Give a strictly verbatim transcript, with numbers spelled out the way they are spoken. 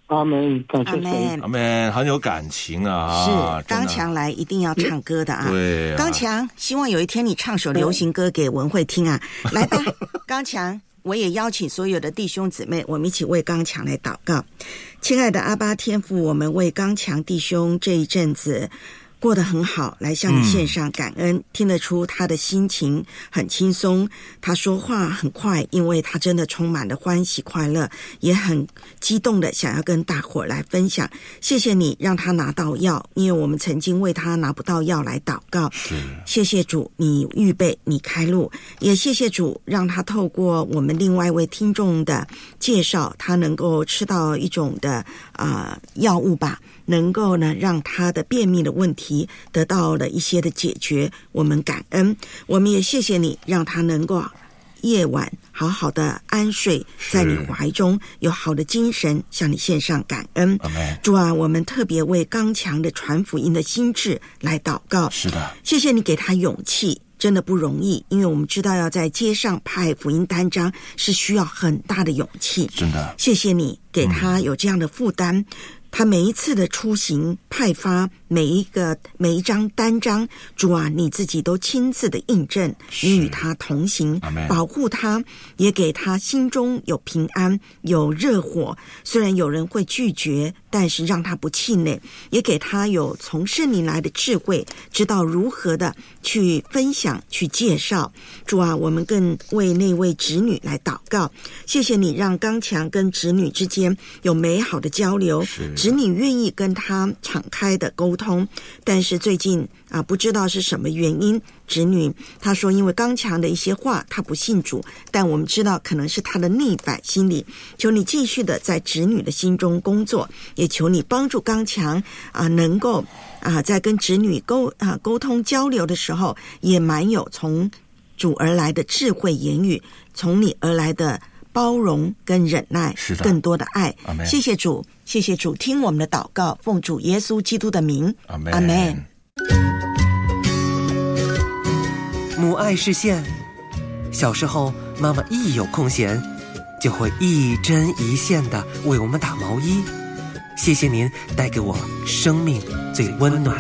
阿门，感谢神， 阿门，很有感情啊！ 是刚强来一定要唱歌的啊！ 对啊， 刚强，希望有一天你唱首流行歌给文慧听啊！来吧，刚强，我也邀请所有的弟兄姊妹，我们一起为刚强来祷告。亲爱的阿爸天父，我们为刚强弟兄这一阵子过得很好，来向你献上感恩、嗯、听得出他的心情很轻松，他说话很快，因为他真的充满了欢喜快乐，也很激动的想要跟大伙来分享。谢谢你让他拿到药，因为我们曾经为他拿不到药来祷告，谢谢主你预备你开路，也谢谢主让他透过我们另外一位听众的介绍，他能够吃到一种的呃药物吧，能够呢让他的便秘的问题得到了一些的解决，我们感恩。我们也谢谢你让他能够夜晚好好的安睡在你怀中，有好的精神向你献上感恩。主啊，我们特别为刚强的传福音的心志来祷告。 是的， 谢谢你给他勇气，真的不容易，因为我们知道要在街上派福音单张是需要很大的勇气。 真的， 谢谢你给他有这样的负担、嗯，他每一次的出行派发每一个每一张单张，主啊，你自己都亲自的印证，你与他同行，保护他，也给他心中有平安有热火，虽然有人会拒绝，但是让他不气馁，也给他有从圣灵来的智慧，知道如何的去分享去介绍。主啊，我们更为那位侄女来祷告，谢谢你让刚强跟侄女之间有美好的交流，侄女愿意跟他敞开的沟通，但是最近啊，不知道是什么原因，侄女她说因为刚强的一些话她不信主，但我们知道可能是她的逆反心理，求你继续的在侄女的心中工作，也求你帮助刚强啊，能够啊在跟侄女沟啊沟通交流的时候，也蛮有从主而来的智慧言语，从你而来的包容跟忍耐，是的，更多的爱。谢谢主，谢谢主，听我们的祷告，奉主耶稣基督的名，阿们。阿们。 母爱视线，小时候妈妈一有空闲就会一针一线的为我们打毛衣，谢谢您带给我生命最温暖